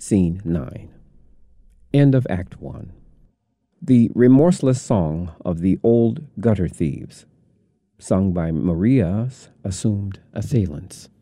Scene 9. End of Act 1. The remorseless song of the old gutter thieves, sung by Maria's assumed assailants.